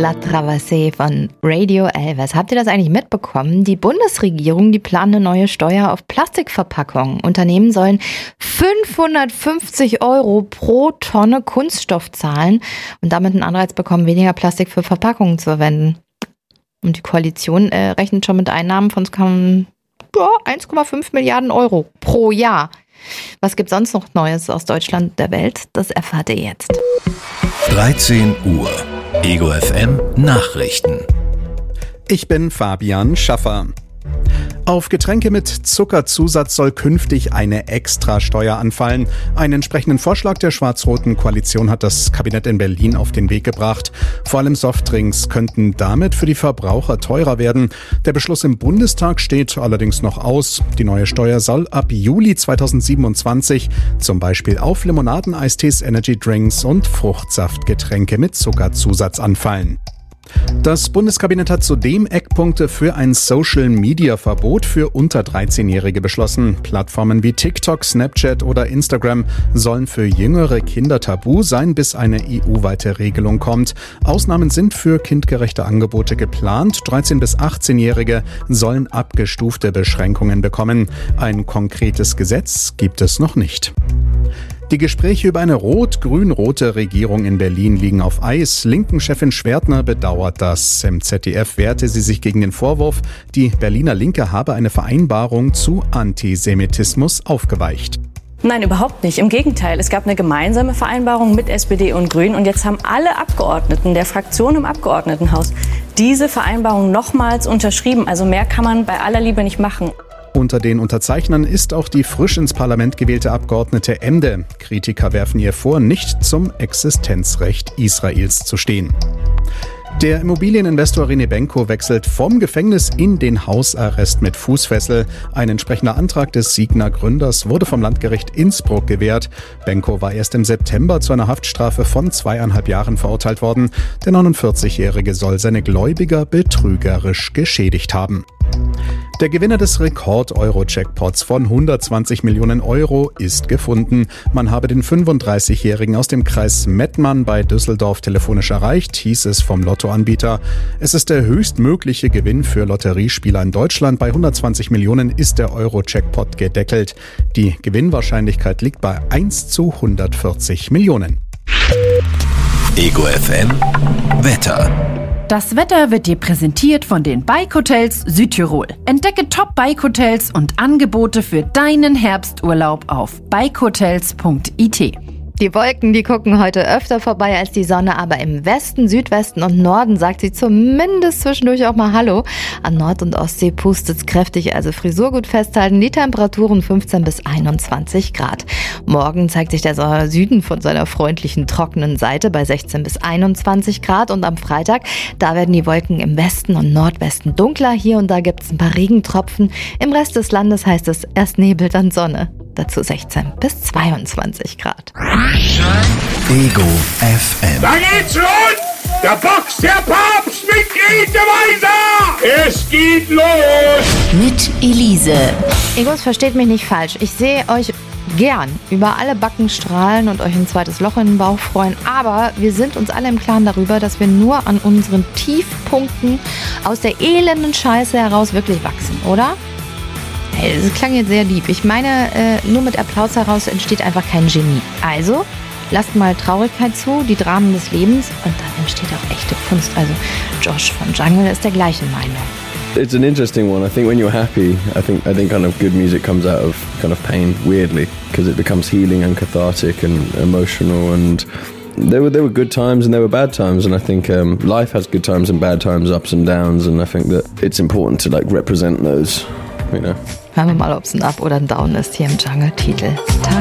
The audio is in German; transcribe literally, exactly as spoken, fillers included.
La Traversée von Radio Elvis. Habt ihr das eigentlich mitbekommen? Die Bundesregierung, die plant eine neue Steuer auf Plastikverpackungen. Unternehmen sollen fünfhundertfünfzig Euro pro Tonne Kunststoff zahlen und damit einen Anreiz bekommen, weniger Plastik für Verpackungen zu verwenden. Und die Koalition äh, rechnet schon mit Einnahmen von ja, eins Komma fünf Milliarden Euro pro Jahr. Was gibt sonst noch Neues aus Deutschland und der Welt? Das erfahrt ihr jetzt. dreizehn Uhr. Ego F M Nachrichten. Ich bin Fabian Schaffer. Auf Getränke mit Zuckerzusatz soll künftig eine Extrasteuer anfallen. Einen entsprechenden Vorschlag der schwarz-roten Koalition hat das Kabinett in Berlin auf den Weg gebracht. Vor allem Softdrinks könnten damit für die Verbraucher teurer werden. Der Beschluss im Bundestag steht allerdings noch aus. Die neue Steuer soll ab Juli zweitausendsiebenundzwanzig zum Beispiel auf Limonaden, Eistees, Energydrinks und Fruchtsaftgetränke mit Zuckerzusatz anfallen. Das Bundeskabinett hat zudem Eckpunkte für ein Social-Media-Verbot für unter dreizehnjährige beschlossen. Plattformen wie TikTok, Snapchat oder Instagram sollen für jüngere Kinder tabu sein, bis eine E U-weite Regelung kommt. Ausnahmen sind für kindgerechte Angebote geplant. dreizehn- bis achtzehnjährige sollen abgestufte Beschränkungen bekommen. Ein konkretes Gesetz gibt es noch nicht. Die Gespräche über eine rot-grün-rote Regierung in Berlin liegen auf Eis. Linken-Chefin Schwertner bedauert das. Im Z D F wehrte sie sich gegen den Vorwurf, die Berliner Linke habe eine Vereinbarung zu Antisemitismus aufgeweicht. Nein, überhaupt nicht. Im Gegenteil, es gab eine gemeinsame Vereinbarung mit S P D und Grünen und jetzt haben alle Abgeordneten der Fraktion im Abgeordnetenhaus diese Vereinbarung nochmals unterschrieben. Also mehr kann man bei aller Liebe nicht machen. Unter den Unterzeichnern ist auch die frisch ins Parlament gewählte Abgeordnete Emde. Kritiker werfen ihr vor, nicht zum Existenzrecht Israels zu stehen. Der Immobilieninvestor René Benko wechselt vom Gefängnis in den Hausarrest mit Fußfessel. Ein entsprechender Antrag des Signa-Gründers wurde vom Landgericht Innsbruck gewährt. Benko war erst im September zu einer Haftstrafe von zweieinhalb Jahren verurteilt worden. Der neunundvierzig-Jährige soll seine Gläubiger betrügerisch geschädigt haben. Der Gewinner des Rekord-Euro-Jackpots von hundertzwanzig Millionen Euro ist gefunden. Man habe den fünfunddreißigjährigen aus dem Kreis Mettmann bei Düsseldorf telefonisch erreicht, hieß es vom Lottoanbieter. Es ist der höchstmögliche Gewinn für Lotteriespieler in Deutschland. Bei hundertzwanzig Millionen ist der Euro-Jackpot gedeckelt. Die Gewinnwahrscheinlichkeit liegt bei eins zu hundertvierzig Millionen. Ego F M Wetter. Das Wetter wird dir präsentiert von den Bike Hotels Südtirol. Entdecke Top-Bike Hotels und Angebote für deinen Herbsturlaub auf bike hotels punkt i t. Die Wolken, die gucken heute öfter vorbei als die Sonne, aber im Westen, Südwesten und Norden sagt sie zumindest zwischendurch auch mal Hallo. An Nord- und Ostsee pustet es kräftig, also Frisur gut festhalten. Die Temperaturen fünfzehn bis einundzwanzig Grad. Morgen zeigt sich der Süden von seiner freundlichen, trockenen Seite bei sechzehn bis einundzwanzig Grad. Und am Freitag, da werden die Wolken im Westen und Nordwesten dunkler. Hier und da gibt es ein paar Regentropfen. Im Rest des Landes heißt es erst Nebel, dann Sonne. Dazu sechzehn bis zweiundzwanzig Grad. Ego F M. Da geht's los! Der Box, der Papst mit Grete Weiser! Es geht los! Mit Elise. Egos, versteht mich nicht falsch. Ich sehe euch gern über alle Backen strahlen und euch ein zweites Loch in den Bauch freuen. Aber wir sind uns alle im Klaren darüber, dass wir nur an unseren Tiefpunkten aus der elenden Scheiße heraus wirklich wachsen, oder? Hey, das klang jetzt sehr lieb. Ich meine, äh, nur mit Applaus heraus entsteht einfach kein Genie. Also, lasst mal Traurigkeit zu, die Dramen des Lebens und dann entsteht auch echte Kunst. Also, Josh von Jungle ist der gleichen Meinung. It's an interesting one. I think when you're happy, I think I think kind of good music comes out of kind of pain, weirdly, because it becomes healing and cathartic and emotional. And there were there were good times and there were bad times, and I think um, life has good times and bad times, ups and downs, and I think that it's important to like represent those, you know. Hören wir mal, ob es ein Up oder ein Down ist hier im Jungle-Titel.